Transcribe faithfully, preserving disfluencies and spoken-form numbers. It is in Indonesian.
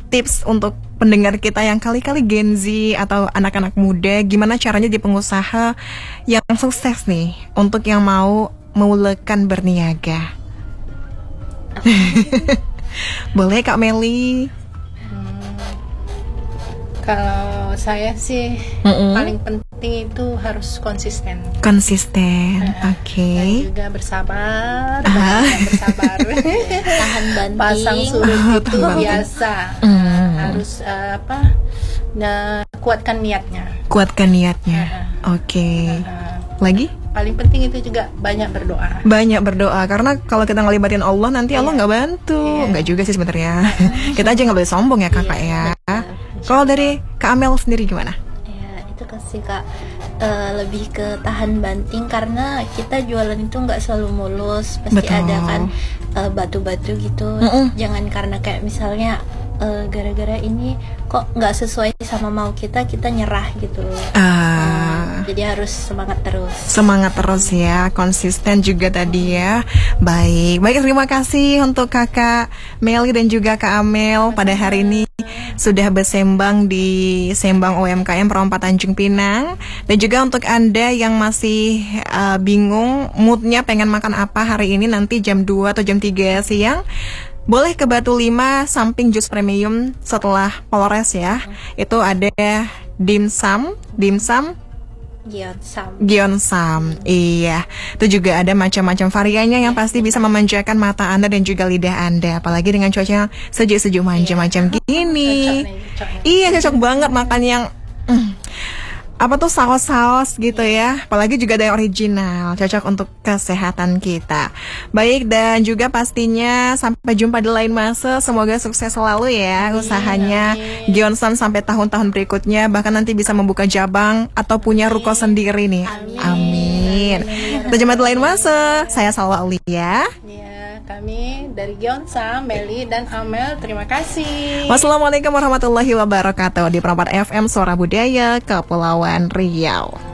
tips untuk pendengar kita yang kali-kali Gen Z atau anak-anak muda, gimana caranya jadi pengusaha yang sukses nih untuk yang mau meulekan berniaga? Boleh Kak Meli? Kalau saya sih Mm-mm. paling penting itu harus konsisten. Konsisten, uh, oke. Okay. Dan juga bersabar, uh. bersabar. Tahan banting. Pasang surut oh, itu biasa. Mm. Uh, harus uh, apa? Nah, kuatkan niatnya. Kuatkan niatnya, uh, oke. Okay. Uh, Lagi? Paling penting itu juga banyak berdoa. Banyak berdoa, karena kalau kita ngelibatin Allah nanti yeah. Allah nggak bantu. Yeah. Nggak juga sih sebenarnya. Kita aja nggak boleh sombong ya kakak yeah, ya. Kalau dari Kak Amel sendiri gimana? Ya itu kasih Kak uh, lebih ke tahan banting, karena kita jualan itu nggak selalu mulus, pasti Betul. ada kan uh, batu-batu gitu. Mm-mm. Jangan karena kayak misalnya uh, gara-gara ini kok nggak sesuai sama mau kita, kita nyerah gitu. Ah. Uh, jadi harus semangat terus. Semangat terus ya, konsisten juga tadi ya. Baik, baik terima kasih untuk Kakak Meli dan juga Kak Amel pada hari ini sudah bersembang di Sembang U M K M Perompak Tanjung Pinang. Dan juga untuk Anda yang masih uh, bingung moodnya pengen makan apa hari ini, nanti jam dua atau jam tiga siang boleh ke Batu Lima samping Jus Premium setelah Polres ya. Itu ada dimsum, dimsum Gyeonsam. Gyeonsam, iya. Itu juga ada macam-macam variannya yang pasti bisa memanjakan mata Anda dan juga lidah Anda. Apalagi dengan cuaca yang sejuk-sejuk manja iya. macam gini. Cocok nih, cocok nih. Iya, cocok banget makan yang mm, apa tuh saus-saus gitu ya. Apalagi juga ada yang original, cocok untuk kesehatan kita. Baik, dan juga pastinya sampai jumpa di lain masa. Semoga sukses selalu ya amin, usahanya Gyeonsam sampai tahun-tahun berikutnya. Bahkan nanti bisa membuka cabang atau punya ruko sendiri nih. Amin. Amin. Kita jumpa di lain masa. Saya Salwa Aulia. Kami dari Gyeonsam, Meli dan Amel, terima kasih. Wassalamualaikum warahmatullahi wabarakatuh. Di Perompak F M Suara Budaya Kepulauan Riau.